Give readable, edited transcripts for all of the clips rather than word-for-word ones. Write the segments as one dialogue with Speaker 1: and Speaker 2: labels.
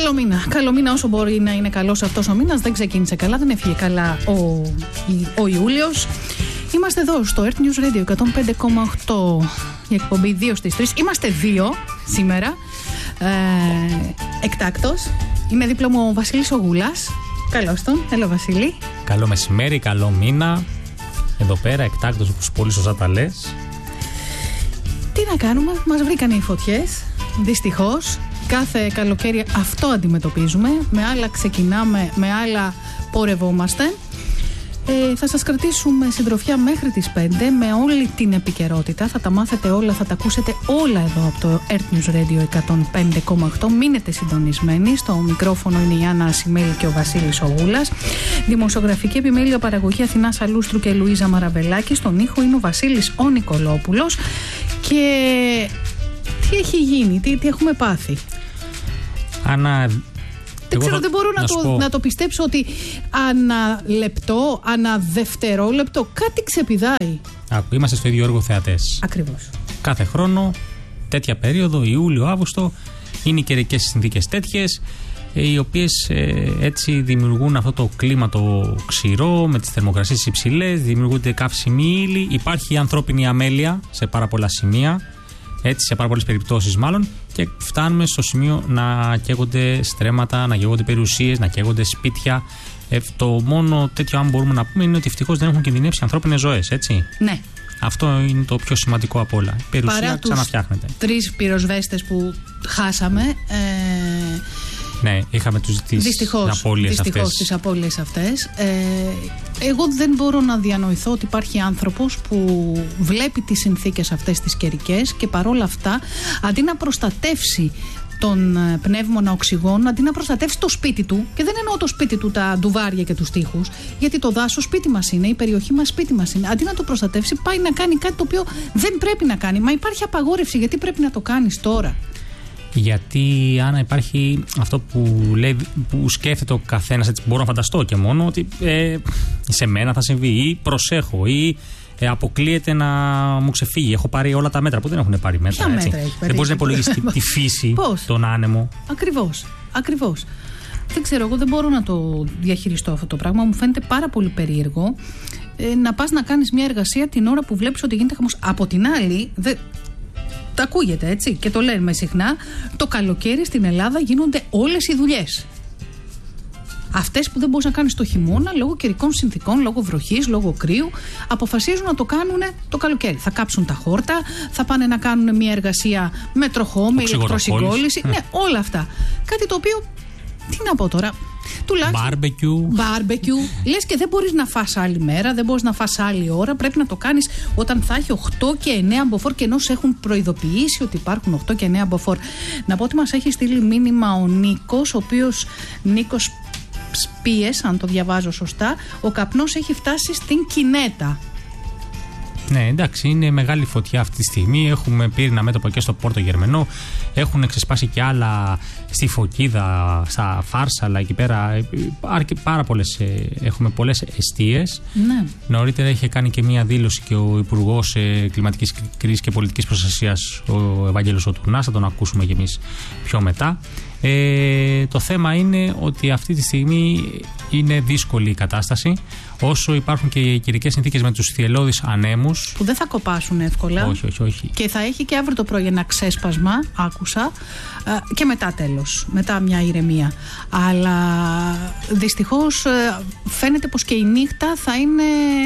Speaker 1: Καλό μήνα όσο μπορεί να είναι καλός αυτός ο μήνας. Δεν ξεκίνησε καλά, δεν έφυγε καλά ο Ιούλιος. Είμαστε εδώ στο Earth News Radio 105,8. Η εκπομπή 2 στις 3. Είμαστε 2 σήμερα. Εκτάκτος. Είναι δίπλα μου ο Βασίλης ο Γούλας. Καλώς τον. Έλα Βασίλη.
Speaker 2: Καλό μεσημέρι, καλό μήνα. Εδώ πέρα εκτάκτος, όπως πολύ σωστά τα λες.
Speaker 1: Τι να κάνουμε, μας βρήκανε οι φωτιές. Δυστυχώς. Κάθε καλοκαίρι αυτό αντιμετωπίζουμε. Με άλλα ξεκινάμε, με άλλα πορευόμαστε. Θα σας κρατήσουμε συντροφιά μέχρι τις 5 με όλη την επικαιρότητα. Θα τα μάθετε όλα, θα τα ακούσετε όλα εδώ από το Earth News Radio 105,8. Μείνετε συντονισμένοι. Στο μικρόφωνο είναι η Άννα Ασημέλη και ο Βασίλης ο Γούλας. Δημοσιογραφική επιμέλεια παραγωγή Αθηνά Αλούστρου και Λουίζα Μαραβελάκη. Στον ήχο είναι ο Βασίλης ο Νικολόπουλος. Και τι έχει γίνει, τι έχουμε πάθει.
Speaker 2: Άννα,
Speaker 1: δεν ξέρω, δεν μπορώ να το πιστέψω ότι ανά λεπτό, ανά δευτερόλεπτο κάτι ξεπηδάει.
Speaker 2: Είμαστε στο ίδιο έργο θεατές.
Speaker 1: Ακριβώς.
Speaker 2: Κάθε χρόνο, τέτοια περίοδο, Ιούλιο-Αύγουστο, είναι οι καιρικές συνθήκες τέτοιες, οι οποίες έτσι δημιουργούν αυτό το κλίμα το ξηρό, με τις θερμοκρασίες υψηλές, δημιουργούνται καύσιμοι ύλη, υπάρχει η ανθρώπινη αμέλεια σε πάρα πολλά σημεία. Έτσι, σε πάρα πολλές περιπτώσεις μάλλον, και φτάνουμε στο σημείο να καίγονται στρέμματα, να καίγονται περιουσίες, να καίγονται σπίτια. Το μόνο τέτοιο, αν μπορούμε να πούμε, είναι ότι ευτυχώς δεν έχουν κινδυνεύσει ανθρώπινες ζωές, έτσι.
Speaker 1: Ναι.
Speaker 2: Αυτό είναι το πιο σημαντικό απ' όλα. Η περιουσία ξαναφτιάχνεται.
Speaker 1: 3 πυροσβέστες που χάσαμε.
Speaker 2: Ναι, είχαμε τις
Speaker 1: απώλειες αυτές. Εγώ δεν μπορώ να διανοηθώ ότι υπάρχει άνθρωπος που βλέπει τις συνθήκες αυτές τις καιρικές και παρόλα αυτά, αντί να προστατεύσει τον πνεύμονα οξυγόνο, αντί να προστατεύσει το σπίτι του, και δεν εννοώ το σπίτι του, τα ντουβάρια και τους τοίχους, γιατί το δάσος σπίτι μας είναι, η περιοχή μας σπίτι μας είναι, αντί να το προστατεύσει, πάει να κάνει κάτι το οποίο δεν πρέπει να κάνει. Μα υπάρχει απαγόρευση, γιατί πρέπει να το κάνεις τώρα?
Speaker 2: Γιατί, Άννα, υπάρχει αυτό που λέει, που σκέφτεται ο καθένας, έτσι μπορώ να φανταστώ και μόνο, ότι σε μένα θα συμβεί, ή προσέχω, ή αποκλείεται να μου ξεφύγει. Έχω πάρει όλα τα μέτρα που δεν έχουν πάρει μέτρα.
Speaker 1: Ποια μέτρα έχει πάρει?
Speaker 2: Δεν μπορείς να υπολογίσεις τη φύση, τον άνεμο.
Speaker 1: Ακριβώς. Δεν ξέρω, εγώ δεν μπορώ να το διαχειριστώ αυτό το πράγμα. Μου φαίνεται πάρα πολύ περίεργο να πας να κάνεις μια εργασία την ώρα που βλέπεις ότι γίνεται χαμός. Από την άλλη, τα ακούγεται έτσι και το λέμε συχνά, το καλοκαίρι στην Ελλάδα γίνονται όλες οι δουλειές. Αυτές που δεν μπορείς να κάνεις το χειμώνα λόγω καιρικών συνθηκών, λόγω βροχής, λόγω κρύου, αποφασίζουν να το κάνουν το καλοκαίρι. Θα κάψουν τα χόρτα, θα πάνε να κάνουν μια εργασία με τροχό, με ηλεκτροσυγκόλληση. Ναι, όλα αυτά. Κάτι το οποίο, τι να πω τώρα, τουλάχιστον μπάρμπεκιου. Λες και δεν μπορείς να φας άλλη μέρα, δεν μπορείς να φας άλλη ώρα. Πρέπει να το κάνεις όταν θα έχει 8 και 9 μποφόρ, και ενώ σε έχουν προειδοποιήσει ότι υπάρχουν 8 και 9 μποφόρ. Να πω ότι μας έχει στείλει μήνυμα ο Νίκος, ο οποίος Νίκος Σπίες, αν το διαβάζω σωστά, ο καπνός έχει φτάσει στην Κινέτα.
Speaker 2: Ναι, εντάξει, είναι μεγάλη φωτιά αυτή τη στιγμή. Έχουμε πύρινα μέτωπο και στο Πόρτο Γερμενό. Έχουν ξεσπάσει και άλλα στη Φωκίδα, στα Φάρσαλα, εκεί πέρα. Πάρα πολλές, έχουμε πολλές εστίες.
Speaker 1: Ναι.
Speaker 2: Νωρίτερα είχε κάνει και μία δήλωση και ο Υπουργός Κλιματικής Κρίσης και Πολιτικής Προστασίας, ο Ευάγγελος Οτουρνάς. Θα τον ακούσουμε κι εμείς πιο μετά. Το θέμα είναι ότι αυτή τη στιγμή είναι δύσκολη η κατάσταση. Όσο υπάρχουν και οι καιρικές συνθήκες με τους θυελλώδεις ανέμους, που
Speaker 1: δεν θα κοπάσουν εύκολα.
Speaker 2: Όχι.
Speaker 1: Και θα έχει και αύριο το πρωί ένα ξέσπασμα, άκουσα, και μετά τέλος, μετά μια ηρεμία. Αλλά δυστυχώς φαίνεται πως και η νύχτα θα είναι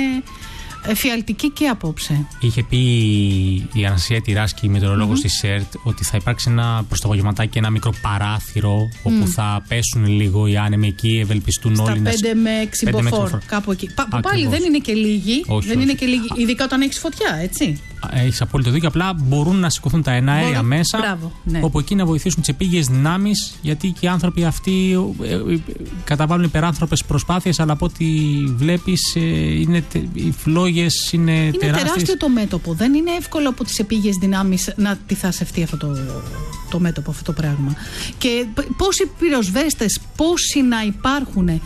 Speaker 1: εφιαλτική και απόψε.
Speaker 2: Είχε πει η Αναστασία Τυράσκη, η μετεωρολόγος της ΕΡΤ, ότι θα υπάρξει ένα προς το απογευματάκι ένα μικρό παράθυρο όπου θα πέσουν λίγο οι άνεμοι εκεί, ευελπιστούν
Speaker 1: στα
Speaker 2: όλοι.
Speaker 1: Στα 5 με 6 μποφόρ, κάπου εκεί. Πάλι δεν είναι και λίγοι. Είναι και λίγοι, ειδικά όταν έχεις φωτιά, έτσι.
Speaker 2: Έχεις απόλυτο δίκιο. Απλά μπορούν να σηκωθούν τα εναέρια μέσα.
Speaker 1: Μπράβο, ναι.
Speaker 2: Όπου εκεί να βοηθήσουν τις επίγειες δυνάμεις, γιατί και οι άνθρωποι αυτοί καταβάλουν υπεράνθρωπες προσπάθειες, αλλά από ό,τι βλέπεις οι φλόγες είναι τεράστιες.
Speaker 1: Είναι τεράστιο το μέτωπο. Δεν είναι εύκολο από τις επίγειες δυνάμεις να τυθασευτεί αυτό το μέτωπο, αυτό το πράγμα. Και πόσοι πυροσβέστες, πόσοι να υπάρχουν.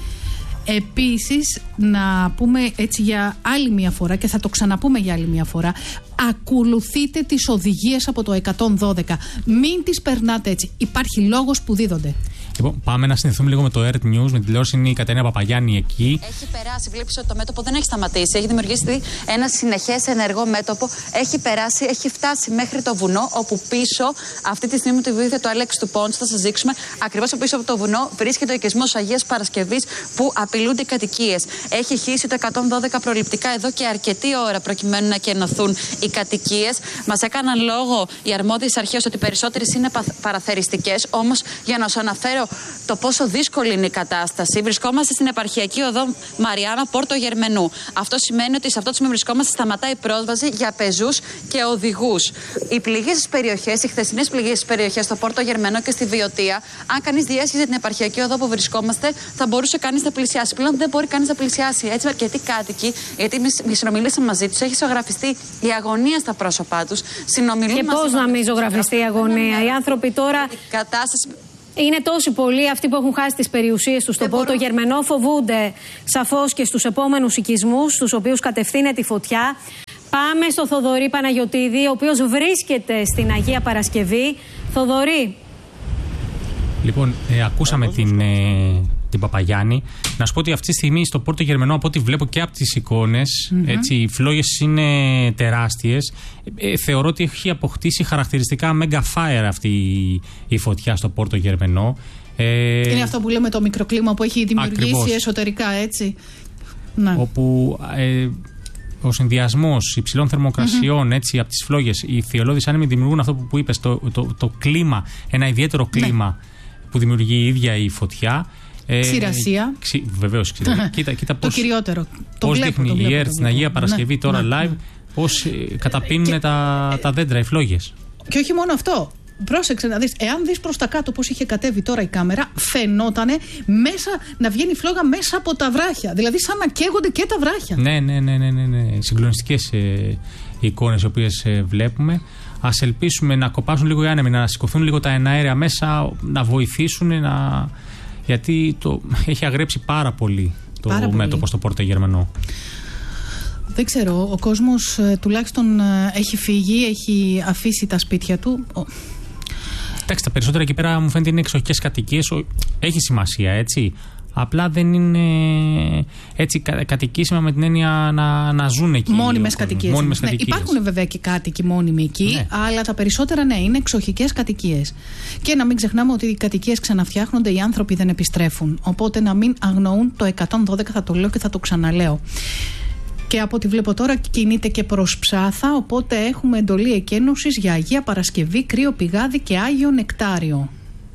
Speaker 1: Επίσης, να πούμε έτσι για άλλη μια φορά, και θα το ξαναπούμε για άλλη μια φορά, ακολουθείτε τις οδηγίες από το 112. Μην τις περνάτε έτσι. Υπάρχει λόγος που δίδονται.
Speaker 2: Λοιπόν, πάμε να συνδεθούμε λίγο με το Earth News, με τη τηλεόραση. Είναι η Κατερίνα Παπαγιάννη εκεί.
Speaker 3: Έχει περάσει, βλέπεις ότι το μέτωπο δεν έχει σταματήσει. Έχει δημιουργήσει ένα συνεχές ενεργό μέτωπο. Έχει περάσει, έχει φτάσει μέχρι το βουνό, όπου πίσω, αυτή τη στιγμή με τη βοήθεια του Άλεξ του Πόντς, θα σας δείξουμε ακριβώς πίσω από το βουνό βρίσκεται ο οικισμός Αγίας Παρασκευής, που απειλούνται οι κατοικίες. Έχει χύσει το 112 προληπτικά εδώ και αρκετή ώρα προκειμένου να κενωθούν οι κατοικίες. Μας έκαναν λόγο οι αρμόδιες αρχές ότι περισσότερες είναι παραθεριστικές. Όμως, για να σου αναφέρω το πόσο δύσκολη είναι η κατάσταση, βρισκόμαστε στην επαρχιακή οδό Μαριάννα Πόρτο Γερμενού. Αυτό σημαίνει ότι σε αυτό το σημείο βρισκόμαστε, σταματάει η πρόσβαση για πεζούς και οδηγούς. Οι πληγές στις περιοχές, οι χθεσινές πληγές στις περιοχές στο Πόρτο Γερμενό και στη Βιωτία, αν κανείς διέσχιζε την επαρχιακή οδό που βρισκόμαστε, θα μπορούσε κανείς να πλησιάσει. Πλέον δεν μπορεί κανείς να πλησιάσει. Έτσι, αρκετοί κάτοικοι, γιατί συνομιλήσαμε μαζί τους, έχει ζωγραφιστεί η αγωνία στα πρόσωπά τους.
Speaker 4: Και πώς να μην ζωγραφιστεί η αγωνία? Οι άνθρωποι τώρα. Είναι τόσοι πολλοί αυτοί που έχουν χάσει τις περιουσίες τους στον Πόρτο Γερμενό, φοβούνται σαφώς και στους επόμενους οικισμούς, στους οποίους κατευθύνεται η φωτιά. Πάμε στο Θοδωρή Παναγιωτίδη, ο οποίος βρίσκεται στην Αγία Παρασκευή. Θοδωρή.
Speaker 2: Λοιπόν, ακούσαμε την Παπαγιάννη. Να σου πω ότι αυτή τη στιγμή στο Πόρτο Γερμενό, από ό,τι βλέπω και από τις εικόνες, έτσι, οι φλόγες είναι τεράστιες. Θεωρώ ότι έχει αποκτήσει χαρακτηριστικά mega fire αυτή η φωτιά στο Πόρτο Γερμενό.
Speaker 1: Είναι αυτό που λέμε το μικροκλίμα που έχει δημιουργήσει
Speaker 2: ακριβώς
Speaker 1: εσωτερικά, έτσι. Να.
Speaker 2: Όπου ο συνδυασμός υψηλών θερμοκρασιών, έτσι, από τις φλόγες, οι θειολώδεις άνεμοι δημιουργούν αυτό που είπες, το κλίμα, ένα ιδιαίτερο κλίμα που δημιουργεί η ίδια η φωτιά.
Speaker 1: Ξηρασία.
Speaker 2: Βεβαίως, ξηρασία. Κοίτα
Speaker 1: το κυριότερο.
Speaker 2: Πώς δείχνει η ΕΡΤ στην Αγία Παρασκευή τώρα live, πώς καταπίνουν τα δέντρα, οι φλόγες.
Speaker 1: Και όχι μόνο αυτό. Πρόσεξε να δεις, εάν δεις προς τα κάτω πώς είχε κατέβει τώρα η κάμερα, φαινότανε μέσα να βγαίνει η φλόγα μέσα από τα βράχια. Δηλαδή, σαν να καίγονται και τα βράχια.
Speaker 2: Ναι. Συγκλονιστικές εικόνες οι οποίες βλέπουμε. Ας ελπίσουμε να κοπάσουν λίγο οι άνεμοι, να σηκωθούν λίγο τα εναέρια μέσα, να βοηθήσουν, γιατί έχει αγρέψει πάρα πολύ το μέτωπο στο Πόρτο Γερμενό.
Speaker 1: Δεν ξέρω, ο κόσμος τουλάχιστον έχει φύγει, έχει αφήσει τα σπίτια του.
Speaker 2: Εντάξει, τα περισσότερα εκεί πέρα μου φαίνεται είναι εξοχικές κατοικίες. Έχει σημασία, έτσι. Απλά δεν είναι έτσι κατοικήσιμα με την έννοια να ζουν εκεί.
Speaker 1: Μόνιμες κατοικίες. Ναι, υπάρχουν βέβαια και κάτοικοι μόνιμοι εκεί, αλλά τα περισσότερα είναι εξοχικές κατοικίες. Και να μην ξεχνάμε ότι οι κατοικίες ξαναφτιάχνονται, οι άνθρωποι δεν επιστρέφουν. Οπότε να μην αγνοούν το 112, θα το λέω και θα το ξαναλέω. Και από ό,τι βλέπω τώρα κινείται και προς Ψάθα, οπότε έχουμε εντολή εκένωσης για Αγία Παρασκευή, Κρύο Πηγάδι και Άγιο Νεκτάριο.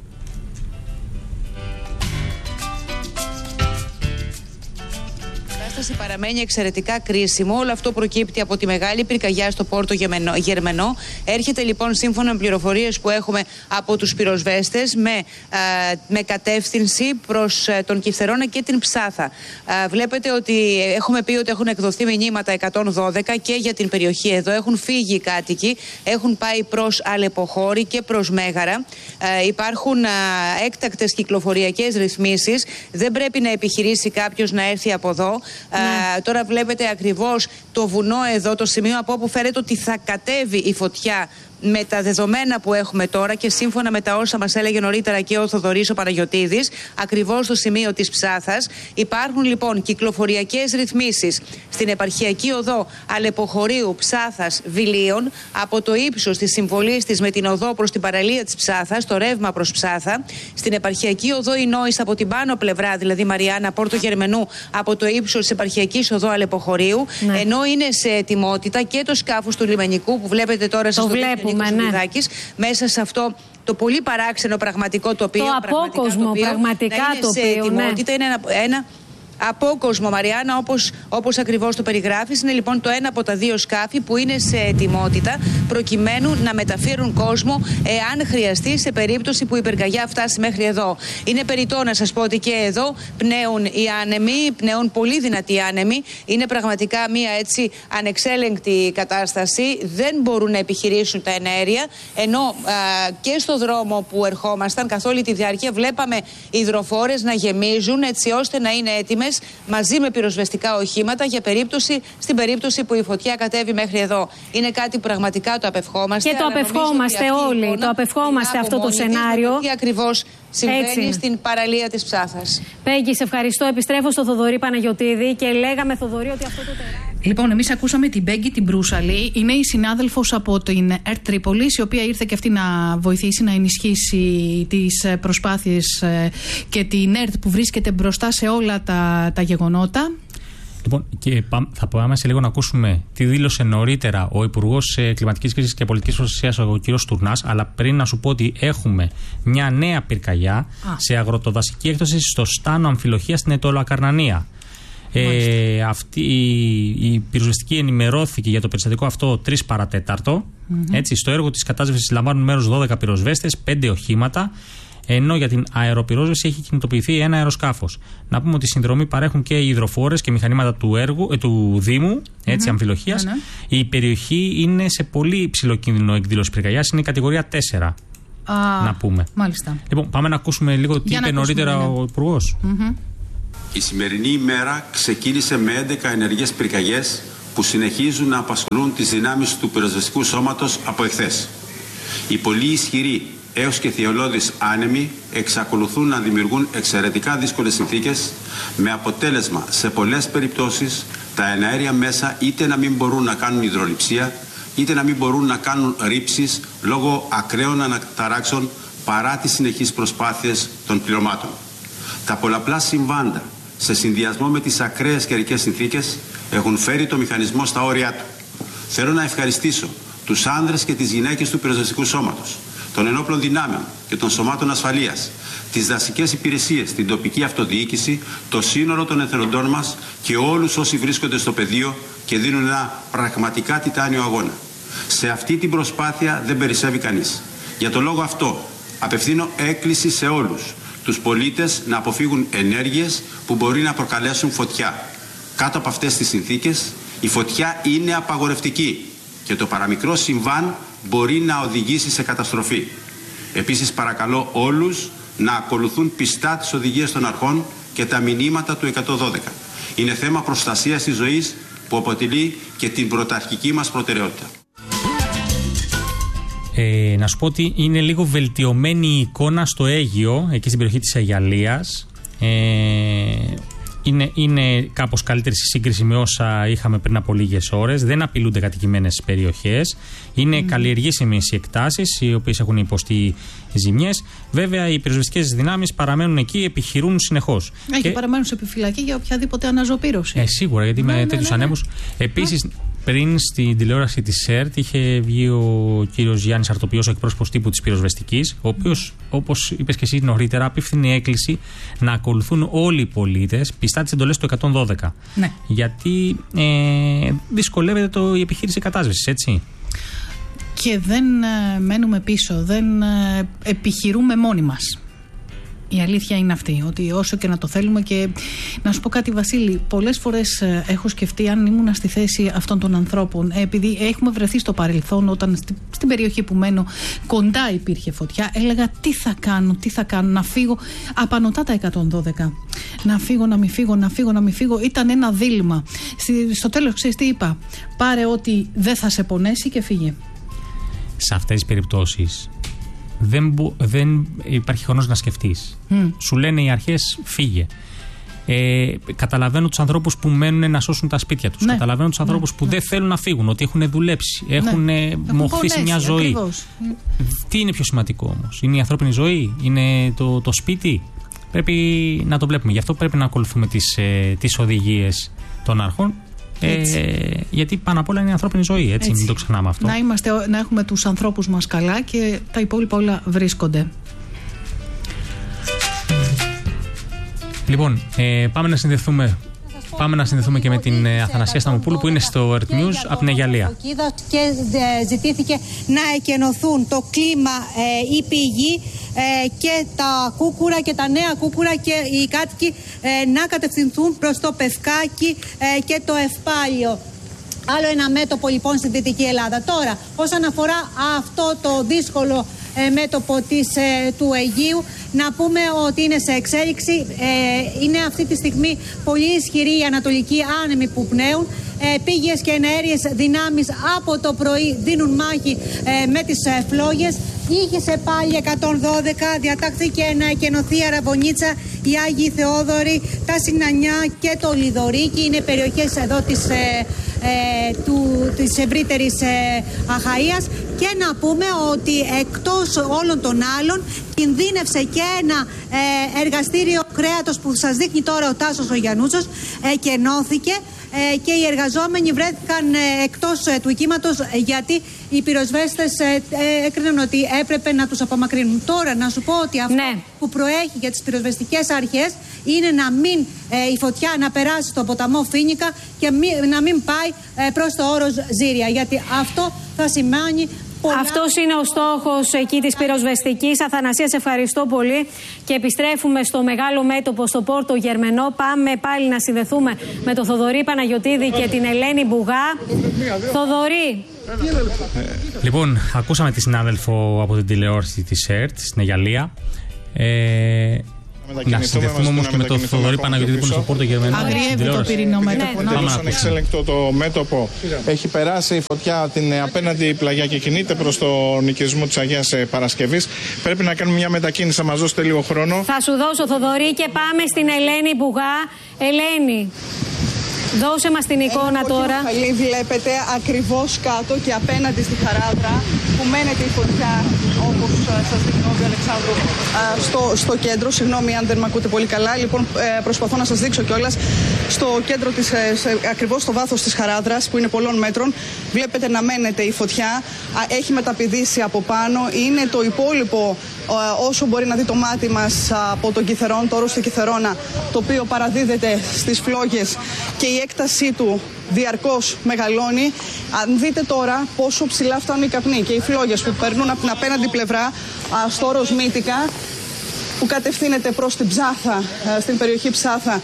Speaker 3: Παραμένει εξαιρετικά κρίσιμο. Όλο αυτό προκύπτει από τη μεγάλη πυρκαγιά στο Πόρτο Γερμενό. Έρχεται λοιπόν, σύμφωνα με πληροφορίες που έχουμε από τους πυροσβέστες, με κατεύθυνση προς τον Κυφθερώνα και την Ψάθα. Βλέπετε ότι έχουμε πει ότι έχουν εκδοθεί μηνύματα 112 και για την περιοχή εδώ. Έχουν φύγει οι κάτοικοι, έχουν πάει προς Αλεποχώρη και προς Μέγαρα. Υπάρχουν έκτακτες κυκλοφοριακές ρυθμίσεις. Δεν πρέπει να επιχειρήσει κάποιος να έρθει από εδώ. Τώρα βλέπετε ακριβώς το βουνό εδώ, το σημείο από όπου φαίνεται ότι θα κατέβει η φωτιά. Με τα δεδομένα που έχουμε τώρα και σύμφωνα με τα όσα μας έλεγε νωρίτερα και ο Θοδωρής ο Παναγιωτίδης, ακριβώς στο σημείο της Ψάθας, υπάρχουν λοιπόν κυκλοφοριακές ρυθμίσεις στην επαρχιακή οδό Αλεποχωρίου, Ψάθας, Βιλίων, από το ύψος της συμβολής της με την οδό προς την παραλία της Ψάθας, το ρεύμα προς Ψάθα, στην επαρχιακή οδό Ινόης από την πάνω πλευρά, δηλαδή Μαριάννα, Πόρτο Γερμενού, από το ύψος της επαρχιακής οδό Αλεποχωρίου, ενώ είναι σε ετοιμότητα και το σκάφος του λιμενικού που βλέπετε τώρα στο μέσα σε αυτό το πολύ παράξενο πραγματικό τοπίο.
Speaker 4: Το απόκοσμο πραγματικά τοπίο.
Speaker 3: Σε ετοιμότητα, είναι ένα απόκοσμο, Μαριάννα, όπως ακριβώς το περιγράφεις. Είναι λοιπόν το ένα από τα δύο σκάφη που είναι σε ετοιμότητα προκειμένου να μεταφέρουν κόσμο εάν χρειαστεί, σε περίπτωση που η πυρκαγιά φτάσει μέχρι εδώ. Είναι περιττό να σας πω ότι και εδώ πνέουν οι άνεμοι, πνέουν πολύ δυνατοί άνεμοι. Είναι πραγματικά μια έτσι ανεξέλεγκτη κατάσταση. Δεν μπορούν να επιχειρήσουν τα εναέρια, ενώ και στο δρόμο που ερχόμασταν καθ' όλη τη διάρκεια βλέπαμε υδροφόρες να γεμίζουν έτσι ώστε να είναι έτοιμες δυνάμεις μαζί με πυροσβεστικά οχήματα στην περίπτωση που η φωτιά κατέβει μέχρι εδώ. Είναι κάτι που πραγματικά το απευχόμαστε.
Speaker 4: Και το απευχόμαστε όλοι. Το απευχόμαστε αυτό το σενάριο.
Speaker 3: Τι ακριβώς συμβαίνει στην παραλία της Ψάθας.
Speaker 4: Πέγγι, σε ευχαριστώ. Επιστρέφω στο Θοδωρή Παναγιωτίδη και λέγαμε, Θοδωρή, ότι αυτό το τεράστιο.
Speaker 1: Λοιπόν, εμείς ακούσαμε την Πέγγι την Μπρούσαλη. Είναι η συνάδελφος από την ΕΡΤ Τρίπολης, η οποία ήρθε και αυτή να βοηθήσει να ενισχύσει τις προσπάθειες και την ΕΡΤ που βρίσκεται μπροστά σε όλα τα γεγονότα.
Speaker 2: Λοιπόν, και θα πάμε σε λίγο να ακούσουμε τι δήλωσε νωρίτερα ο Υπουργός Κλιματικής Κρίσης και Πολιτικής Προστασίας, ο κ. Στουρνάς. Αλλά πριν να σου πω ότι έχουμε μια νέα πυρκαγιά σε αγροτοδασική έκδοση στο Στάνο Αμφιλοχία στην Αιτωλοακαρνανία. Αυτή η πυροσβεστική ενημερώθηκε για το περιστατικό αυτό 3 παρατέταρτο. Έτσι, στο έργο της κατάσβεσης λαμβάνουν μέρος 12 πυροσβέστες, 5 οχήματα, ενώ για την αεροπυρόσβεση έχει κινητοποιηθεί ένα αεροσκάφος. Να πούμε ότι συνδρομή παρέχουν και οι υδροφόρες και μηχανήματα του Δήμου Αμφιλοχίας. Η περιοχή είναι σε πολύ υψηλό κίνδυνο εκδήλωση πυρκαγιάς, είναι η κατηγορία 4. Να πούμε.
Speaker 1: Μάλιστα.
Speaker 2: Λοιπόν, πάμε να ακούσουμε λίγο τι είπε νωρίτερα ο Υπουργός.
Speaker 5: Η σημερινή ημέρα ξεκίνησε με 11 ενεργές πυρκαγιές που συνεχίζουν να απασχολούν τις δυνάμεις του πυροσβεστικού σώματος από εχθές. Οι πολύ ισχυροί έως και θειολώδεις άνεμοι εξακολουθούν να δημιουργούν εξαιρετικά δύσκολες συνθήκες, με αποτέλεσμα σε πολλές περιπτώσεις τα εναέρια μέσα είτε να μην μπορούν να κάνουν υδρολειψία, είτε να μην μπορούν να κάνουν ρήψεις λόγω ακραίων αναταράξεων παρά τις συνεχείς προσπάθειες των πληρωμάτων. Τα πολλαπλά συμβάντα σε συνδυασμό με τις ακραίες καιρικές συνθήκες έχουν φέρει το μηχανισμό στα όρια του. Θέλω να ευχαριστήσω τους άνδρες και τις γυναίκες του πυροσβεστικού σώματος, των ενόπλων δυνάμεων και των σωμάτων ασφαλείας, τις δασικές υπηρεσίες, την τοπική αυτοδιοίκηση, το σύνολο των εθελοντών μας και όλους όσοι βρίσκονται στο πεδίο και δίνουν ένα πραγματικά τιτάνιο αγώνα. Σε αυτή την προσπάθεια δεν περισσεύει κανείς. Για τον λόγο αυτό απευθύνω έκκληση σε όλους τους πολίτες να αποφύγουν ενέργειες που μπορεί να προκαλέσουν φωτιά. Κάτω από αυτές τις συνθήκες η φωτιά είναι απαγορευτική και το παραμικρό συμβάν μπορεί να οδηγήσει σε καταστροφή. Επίσης παρακαλώ όλους να ακολουθούν πιστά τις οδηγίες των αρχών και τα μηνύματα του 112. Είναι θέμα προστασίας της ζωής που αποτελεί και την πρωταρχική μας προτεραιότητα.
Speaker 2: Να σου πω ότι είναι λίγο βελτιωμένη η εικόνα στο Αίγυο, εκεί στην περιοχή της Αγιαλίας. Είναι κάπως καλύτερη στη σύγκριση με όσα είχαμε πριν από λίγες ώρες. Δεν απειλούνται κατοικημένες περιοχές. Είναι καλλιεργήσιμες οι εκτάσεις, οι οποίες έχουν υποστεί ζημιές. Βέβαια, οι πυροσβεστικές δυνάμεις παραμένουν εκεί, επιχειρούν συνεχώς.
Speaker 1: Και παραμένουν σε επιφυλακή για οποιαδήποτε αναζωπήρωση.
Speaker 2: Σίγουρα, γιατί με τέτοιους ανέμους. Επίσης, πριν στην τηλεόραση της ΕΡΤ είχε βγει ο κύριος Γιάννης Αρτοπιός, ο εκπρόσωπος τύπου της πυροσβεστικής, ο οποίος, όπως είπες και εσύ νωρίτερα, απίφθινε έκκληση να ακολουθούν όλοι οι πολίτες πιστά τις εντολές του 112.
Speaker 1: Ναι.
Speaker 2: Γιατί δυσκολεύεται η επιχείρηση κατάσβεσης, έτσι.
Speaker 1: Και δεν μένουμε πίσω, δεν επιχειρούμε μόνοι μας. Η αλήθεια είναι αυτή, ότι όσο και να το θέλουμε. Και να σου πω κάτι, Βασίλη, πολλές φορές έχω σκεφτεί αν ήμουν στη θέση αυτών των ανθρώπων, επειδή έχουμε βρεθεί στο παρελθόν, όταν στην περιοχή που μένω κοντά υπήρχε φωτιά, έλεγα τι θα κάνω, να φύγω απανωτά τα 112. Να φύγω, να μην φύγω. Ήταν ένα δίλημμα. Στο τέλος, ξέρεις τι είπα? Πάρε ό,τι δεν θα σε πονέσει και φύγε.
Speaker 2: Σε αυτές τις περιπτώσεις δεν υπάρχει χρόνος να σκεφτείς. Σου λένε οι αρχές φύγε. Καταλαβαίνω τους ανθρώπους που μένουν να σώσουν τα σπίτια τους. Καταλαβαίνω τους ανθρώπους που δεν θέλουν να φύγουν, ότι έχουν δουλέψει, έχουν μοχθήσει μια ζωή.
Speaker 1: Ακριβώς.
Speaker 2: Τι είναι πιο σημαντικό όμως? Είναι η ανθρώπινη ζωή? Είναι το σπίτι? Πρέπει να το βλέπουμε. Γι' αυτό πρέπει να ακολουθούμε τις οδηγίες των αρχών. Γιατί πάνω απ' όλα είναι η ανθρώπινη ζωή, έτσι. Μην το ξεχνάμε αυτό.
Speaker 1: Να έχουμε τους ανθρώπους μας καλά και τα υπόλοιπα όλα βρίσκονται.
Speaker 2: Λοιπόν, πάμε να συνδεθούμε και με την Αθανασία Σταμοπούλου που είναι στο Earth News από την Αγιαλία.
Speaker 6: Και ζητήθηκε να εκενωθούν το κλίμα, η πηγή και τα κούκουρα και τα νέα κούκουρα και οι κάτοικοι να κατευθυνθούν προς το Πευκάκι και το Ευπάλιο. Άλλο ένα μέτωπο λοιπόν στη Δυτική Ελλάδα. Τώρα, όσον αφορά αυτό το δύσκολο μέτωπο του Αιγείου. Να πούμε ότι είναι σε εξέλιξη. Είναι αυτή τη στιγμή πολύ ισχυρή η ανατολική άνεμοι που πνέουν. Πήγες και εναέριες δυνάμεις από το πρωί δίνουν μάχη με τις φλόγες. Ήγησε πάλι 112, διατάχθηκε να εκενωθεί η Αραβωνίτσα, η Άγιοι Θεόδωροι, τα Σιγνανιά και το Λιδωρίκι. Είναι περιοχές εδώ της ευρύτερης Αχαΐας. Και να πούμε ότι εκτός όλων των άλλων κινδύνευσε και ένα εργαστήριο κρέατος που σας δείχνει τώρα ο Τάσος ο Γιαννούτσος, εκενώθηκε. Και οι εργαζόμενοι βρέθηκαν εκτός του οικίματος γιατί οι πυροσβέστες έκριναν ότι έπρεπε να τους απομακρύνουν. Τώρα να σου πω ότι αυτό που προέχει για τις πυροσβεστικές αρχές είναι να μην η φωτιά να περάσει στο ποταμό Φίνικα και να μην πάει προς το όρος Ζήρια, γιατί αυτό θα σημαίνει
Speaker 4: Αυτός είναι ο στόχος εκεί της πυροσβεστικής. Αθανασία, σε ευχαριστώ πολύ. Και επιστρέφουμε στο μεγάλο μέτωπο στο Πόρτο Γερμενό. Πάμε πάλι να συνδεθούμε με τον Θοδωρή Παναγιωτίδη και την Ελένη Μπουγά. Θοδωρή.
Speaker 2: Λοιπόν, ακούσαμε τη συνάδελφο από την τηλεόραση της ΕΡΤ στην Αιγαλία. Να συνδεθούμε όμως και με τον Θοδωρή Παναγιωτίδη που είναι στο Πόρτο Γερμενό.
Speaker 1: Αγριεύει το πυρηνό μέτωπο.
Speaker 7: Τελώς ανεξέλεγκτο το μέτωπο. Έχει περάσει η φωτιά την απέναντι πλαγιά και κινείται προς τον οικισμό της Αγίας Παρασκευής. Πρέπει να κάνουμε μια μετακίνηση, θα μας δώσετε λίγο χρόνο.
Speaker 4: Θα σου δώσω, Θοδωρή, και πάμε στην Ελένη Μπουγά. Ελένη, δώσε μας την εικόνα τώρα.
Speaker 8: Βλέπετε ακριβώς κάτω και απέναντι στη Χαράδρα που μένεται η φωτιά, όπως σας δείχνω, Αλεξάνδρου, στο κέντρο. Συγγνώμη αν δεν με ακούτε πολύ καλά. Λοιπόν, προσπαθώ να σας δείξω κιόλας. Στο κέντρο της, ακριβώς στο βάθος της Χαράδρας, που είναι πολλών μέτρων, βλέπετε να μένεται η φωτιά. Έχει μεταπηδήσει από πάνω. Είναι το υπόλοιπο, όσο μπορεί να δει το μάτι μας, από τον Κιθερόν, το όρος του Κιθερώνα, το οποίο παραδίδεται στις φλόγες και η έκτασή του διαρκώς μεγαλώνει. Αν δείτε τώρα πόσο ψηλά φτάνουν οι καπνοί και οι φλόγες που περνούν από την απέναντι πλευρά στο όρος Μύτικα, που κατευθύνεται προς την Ψάθα, στην περιοχή Ψάθα.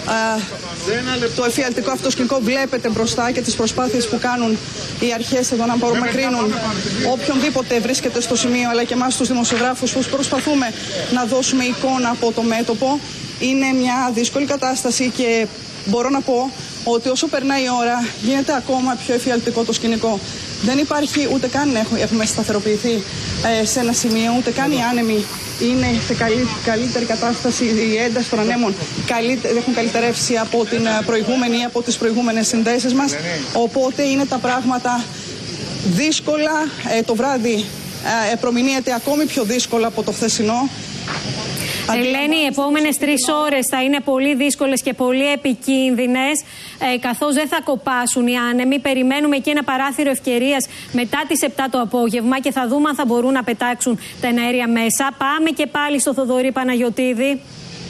Speaker 8: Το εφιαλτικό αυτοσκηνικό βλέπετε μπροστά και τις προσπάθειες που κάνουν οι αρχές εδώ να απομακρύνουν οποιονδήποτε βρίσκεται στο σημείο, αλλά και εμάς τους δημοσιογράφους που προσπαθούμε να δώσουμε εικόνα από το μέτωπο. Είναι μια δύσκολη κατάσταση και μπορώ να πω ότι όσο περνάει η ώρα γίνεται ακόμα πιο εφιαλτικό το σκηνικό. Δεν υπάρχει ούτε καν έχουμε σταθεροποιηθεί σε ένα σημείο, ούτε καν οι άνεμοι είναι σε καλύτερη κατάσταση, η ένταση των ανέμων έχουν καλυτερεύσει από την προηγούμενη ή από τις προηγούμενες συνδέσεις μας, οπότε είναι τα πράγματα δύσκολα. Το βράδυ προμηνύεται ακόμη πιο δύσκολα από το χθεσινό.
Speaker 4: Ελένη, οι επόμενες 3 ώρες θα είναι πολύ δύσκολες και πολύ επικίνδυνες, καθώς δεν θα κοπάσουν οι άνεμοι. Περιμένουμε και ένα παράθυρο ευκαιρίας μετά τις 7 το απόγευμα και θα δούμε αν θα μπορούν να πετάξουν τα εναέρια μέσα. Πάμε και πάλι στο Θοδωρή Παναγιωτίδη.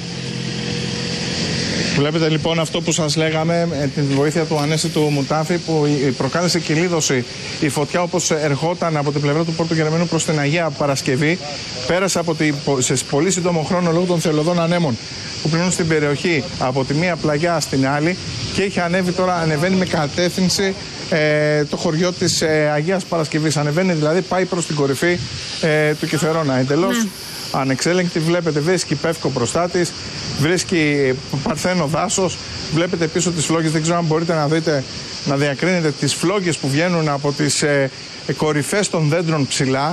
Speaker 7: Βλέπετε λοιπόν αυτό που σας λέγαμε, την βοήθεια του Ανέστη του Μουτάφη, που προκάλεσε κυλίδωση η φωτιά, όπως ερχόταν από την πλευρά του Πόρτου Γερμενού προς την Αγία Παρασκευή. Πέρασε σε πολύ σύντομο χρόνο λόγω των θελωδών ανέμων που πληνούν στην περιοχή από τη μία πλαγιά στην άλλη και είχε ανέβει, τώρα ανεβαίνει με κατεύθυνση το χωριό της Αγίας Παρασκευής. Ανεβαίνει δηλαδή, πάει προς την κορυφή του Κιθερώνα. Εντελώς ανεξέλεγκτη, βλέπετε, βρίσκει Πεύκο μπροστά της, βρίσκει παρθένο δάσος, βλέπετε πίσω τις φλόγες, δεν ξέρω αν μπορείτε να δείτε, να διακρίνετε τις φλόγες που βγαίνουν από τις κορυφές των δέντρων ψηλά.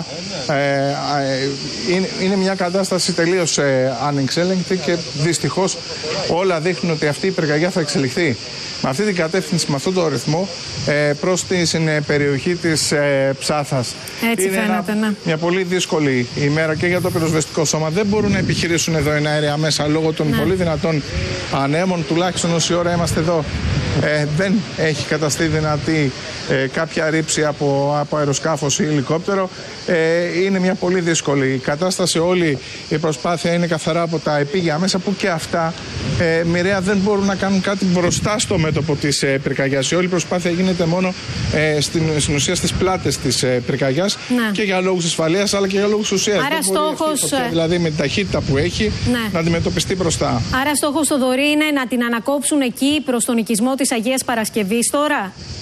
Speaker 7: Είναι μια κατάσταση τελείως ανεξέλεγκτη και δυστυχώς όλα δείχνουν ότι αυτή η πυρκαγιά θα εξελιχθεί με αυτή την κατεύθυνση, με αυτόν τον ρυθμό προς την περιοχή της Ψάθας.
Speaker 4: Έτσι είναι φαίνεται,
Speaker 7: μια πολύ δύσκολη ημέρα και για το πυροσβεστικό σώμα. Δεν μπορούν να επιχειρήσουν εδώ εναέρια μέσα λόγω των πολύ δυνατών ανέμων. Τουλάχιστον όση ώρα είμαστε εδώ δεν έχει καταστεί δυνατή κάποια ρήψη από αεροσκάφος ή ελικόπτερο. Είναι μια πολύ δύσκολη κατάσταση. Όλη η προσπάθεια είναι καθαρά από τα επίγεια μέσα, που και αυτά μοιραία δεν μπορούν να κάνουν κάτι μπροστά στο μέτωπο της πυρκαγιάς. Όλη η προσπάθεια γίνεται μόνο στην ουσία στις πλάτες της πυρκαγιάς και για λόγους ασφαλείας αλλά και για λόγους ουσίας.
Speaker 4: Άρα στόχος,
Speaker 7: δηλαδή με την ταχύτητα που έχει να αντιμετωπιστεί μπροστά.
Speaker 4: Άρα στόχος, Θοδωρή, είναι να την ανακόψουν εκεί προς τον οικισμό της Αγίας Παρασκευής τώρα.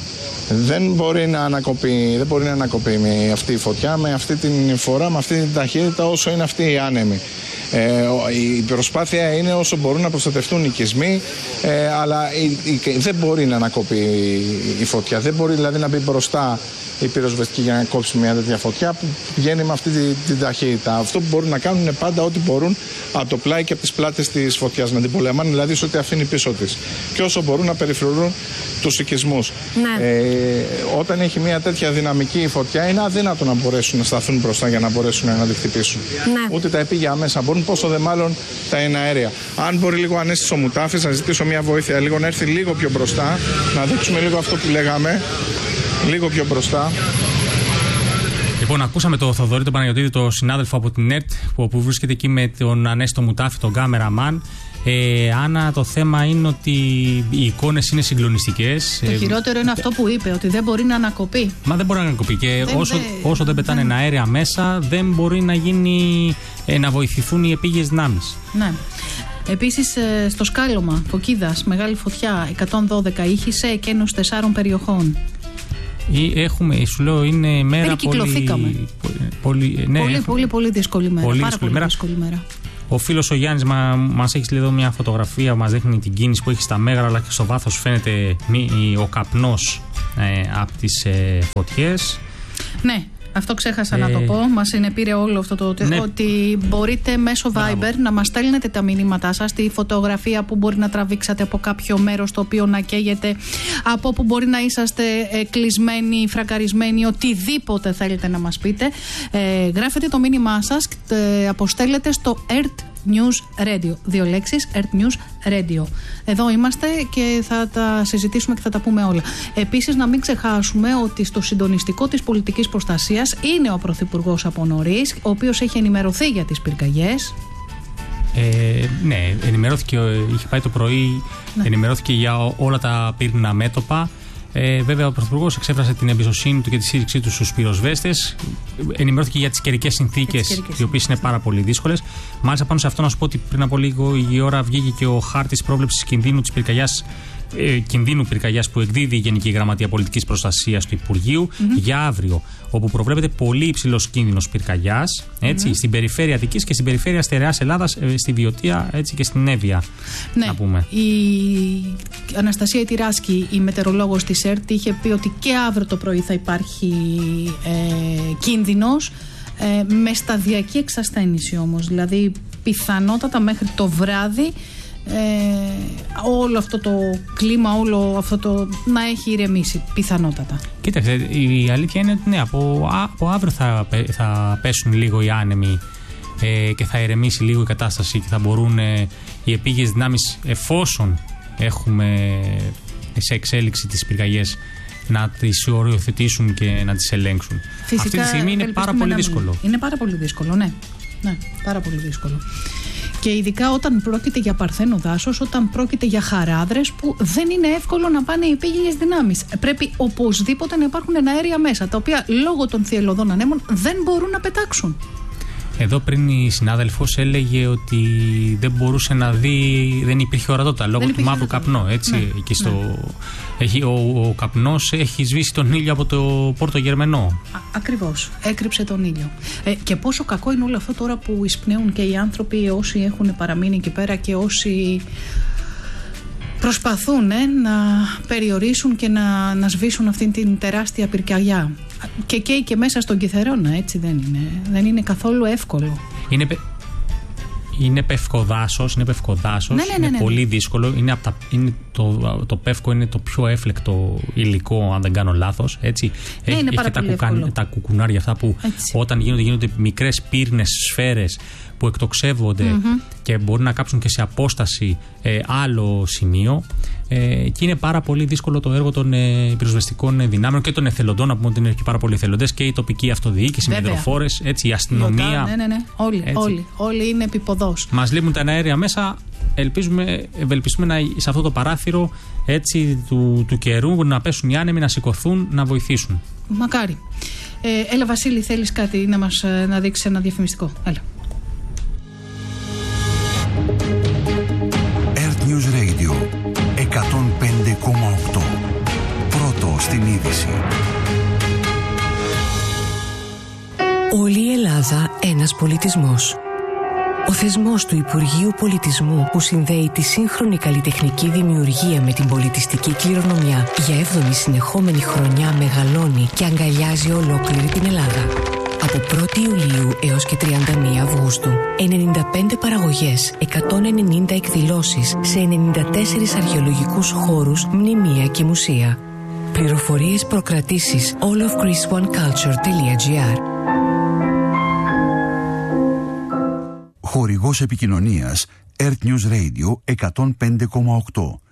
Speaker 7: Δεν μπορεί να ανακοπεί με αυτή η φωτιά, με αυτή την φορά, με αυτή την ταχύτητα όσο είναι αυτή η άνεμη. Η προσπάθεια είναι όσο μπορούν να προστατευτούν οι οικισμοί, αλλά δεν μπορεί να ανακοπεί η φωτιά. Δεν μπορεί δηλαδή να μπει μπροστά η πυροσβεστική για να κόψει μια τέτοια φωτιά που βγαίνει με αυτή την ταχύτητα. Αυτό που μπορούν να κάνουν είναι πάντα ό,τι μπορούν από το πλάι και από τις πλάτες της φωτιάς, να την πολεμάνε δηλαδή σε ό,τι αφήνει πίσω της. Και όσο μπορούν να περιφρουρούν τους οικισμούς. Ναι. Όταν έχει μια τέτοια δυναμική φωτιά, είναι αδύνατο να μπορέσουν να σταθούν μπροστά για να μπορέσουν να τη χτυπήσουν. Ναι. Ούτε τα επίγεια μέσα μπορούν, πόσο δε μάλλον τα εναέρια. Αν μπορεί λίγο Ανέστης ο Μουτάφης, να ζητήσω μια βοήθεια λίγο, να έρθει λίγο πιο μπροστά, να δείξουμε λίγο αυτό που λέγαμε. Λίγο πιο μπροστά.
Speaker 2: Λοιπόν, ακούσαμε τον Θοδωρή τον Παναγιωτήδη, τον συνάδελφο από την ΕΡΤ, που βρίσκεται εκεί με τον Ανέστο Μουτάφη, τον κάμεραμαν. Άννα, το θέμα είναι ότι οι εικόνες είναι συγκλονιστικές.
Speaker 1: Το χειρότερο είναι αυτό που είπε, ότι δεν μπορεί να ανακοπεί.
Speaker 2: Μα δεν μπορεί να ανακοπεί. Και όσο δεν πετάνε αέρια μέσα, δεν μπορεί να βοηθηθούν οι επίγειες δυνάμεις.
Speaker 1: Ναι. Επίσης, στο σκάλωμα Φωκίδας, μεγάλη φωτιά, 112 ήχησε, εκένους 4 περιοχών.
Speaker 2: Έχουμε, σου λέω, είναι μέρα
Speaker 1: πολύ δύσκολη μέρα. Πάρα πολύ δύσκολη μέρα.
Speaker 2: Ο φίλος ο Γιάννης μας έχει στείλει εδώ μια φωτογραφία που μας δείχνει την κίνηση που έχει στα Μέγαρα, αλλά και στο βάθος φαίνεται ο καπνός από τις φωτιές.
Speaker 1: Ναι. Αυτό ξέχασα να το πω. Μας συνεπήρε όλο αυτό το ότι μπορείτε μέσω Viber να μας στέλνετε τα μηνύματά σας, τη φωτογραφία που μπορεί να τραβήξατε από κάποιο μέρος το οποίο να καίγεται, από όπου μπορεί να είσαστε κλεισμένοι, φρακαρισμένοι, οτιδήποτε θέλετε να μας πείτε. Γράφετε το μήνυμά σας, αποστέλλετε στο ERT News Radio. 2 λέξεις, ERT News Radio. Εδώ είμαστε και θα τα συζητήσουμε και θα τα πούμε όλα. Επίσης, να μην ξεχάσουμε ότι στο συντονιστικό της πολιτικής προστασίας είναι ο Πρωθυπουργός από νωρίς, ο οποίος έχει ενημερωθεί για τις πυρκαγιές.
Speaker 2: Ναι, ενημερώθηκε, είχε πάει το πρωί, ενημερώθηκε για όλα τα πύρνα μέτωπα. Βέβαια, ο Πρωθυπουργός εξέφρασε την εμπιστοσύνη του και τη στήριξή του στους πυροσβέστες. Ενημερώθηκε για τις καιρικές συνθήκες, οι οποίες είναι πάρα πολύ δύσκολες. Μάλιστα, πάνω σε αυτό να σου πω ότι πριν από λίγη ώρα βγήκε και ο χάρτης πρόβλεψης κινδύνου πυρκαγιάς που εκδίδει η Γενική Γραμματεία Πολιτικής Προστασίας του Υπουργείου για αύριο, όπου προβλέπεται πολύ υψηλός κίνδυνος πυρκαγιάς στην περιφέρεια Αττικής και στην περιφέρεια Στερεάς Ελλάδας, στη Βιωτία και στην Εύβοια.
Speaker 1: Ναι,
Speaker 2: να πούμε.
Speaker 1: Η Αναστασία Τυράσκη, η μετεωρολόγος της ΕΡΤ, είχε πει ότι και αύριο το πρωί θα υπάρχει κίνδυνος, με σταδιακή εξασθένηση όμως. Δηλαδή, πιθανότατα μέχρι το βράδυ όλο αυτό το κλίμα, όλο αυτό το να έχει ηρεμήσει, πιθανότατα.
Speaker 2: Κοίταξε, η αλήθεια είναι ότι από αύριο θα πέσουν λίγο οι άνεμοι και θα ηρεμήσει λίγο η κατάσταση και θα μπορούν οι επίγειες δυνάμεις, εφόσον έχουμε σε εξέλιξη τις πυρκαγιές, να τις οριοθετήσουν και να τις ελέγξουν.
Speaker 1: Φυσικά,
Speaker 2: αυτή τη στιγμή είναι πάρα πολύ δύσκολο.
Speaker 1: Είναι πάρα πολύ δύσκολο, ναι, πάρα πολύ δύσκολο. Και ειδικά όταν πρόκειται για παρθένο δάσος, όταν πρόκειται για χαράδρες που δεν είναι εύκολο να πάνε οι επίγειες δυνάμεις. Πρέπει οπωσδήποτε να υπάρχουν εναέρια μέσα, τα οποία λόγω των θυελλωδών ανέμων δεν μπορούν να πετάξουν.
Speaker 2: Εδώ πριν η συνάδελφος έλεγε ότι δεν μπορούσε να δει, δεν υπήρχε ορατότητα λόγω του μαύρου καπνού. Έτσι, ναι, εκεί ο καπνός έχει σβήσει τον ήλιο από το Πόρτο Γερμενό.
Speaker 1: Ακριβώς, έκρυψε τον ήλιο. Και πόσο κακό είναι όλο αυτό τώρα που εισπνέουν και οι άνθρωποι, όσοι έχουν παραμείνει εκεί πέρα και όσοι προσπαθούν να περιορίσουν και να σβήσουν αυτήν την τεράστια πυρκαγιά. Και καίει και μέσα στον Κιθερώνα, έτσι δεν είναι. Δεν είναι καθόλου εύκολο.
Speaker 2: Είναι πευκοδάσος, είναι πολύ δύσκολο. Το πεύκο είναι το πιο έφλεκτο υλικό, αν δεν κάνω λάθος. Έχει τα κουκουνάρια αυτά που όταν γίνονται μικρές πύρνες σφαίρες που εκτοξεύονται και μπορεί να κάψουν και σε απόσταση άλλο σημείο. Και είναι πάρα πολύ δύσκολο το έργο των πυροσβεστικών δυνάμεων και των εθελοντών. Να πούμε ότι είναι και πάρα πολλοί εθελοντές και η τοπική αυτοδιοίκηση, με υδροφόρες, η αστυνομία.
Speaker 1: Ναι. Όλοι είναι επιποδός.
Speaker 2: Μας λείπουν τα αέρια μέσα. Ευελπιστούμε σε αυτό το παράθυρο του καιρού να πέσουν οι άνεμοι, να σηκωθούν, να βοηθήσουν.
Speaker 1: Μακάρι. Έλα, Βασίλη, θέλεις κάτι να δείξεις ένα διαφημιστικό? Έλα.
Speaker 9: Earth News Radio 105,8. Πρώτο στην είδηση. ένας πολιτισμός. Ο θεσμός του Υπουργείου Πολιτισμού που συνδέει τη σύγχρονη καλλιτεχνική δημιουργία με την πολιτιστική κληρονομιά για 7η συνεχόμενη χρονιά μεγαλώνει και αγκαλιάζει ολόκληρη την Ελλάδα. Από 1η Ιουλίου έως και 31 Αυγούστου, 95 παραγωγές, 190 εκδηλώσεις σε 94 αρχαιολογικούς χώρους, μνημεία και μουσεία. Πληροφορίες προκρατήσεις allofgreeceoneculture.gr.
Speaker 10: Χορηγός επικοινωνίας Earth News Radio 105,8.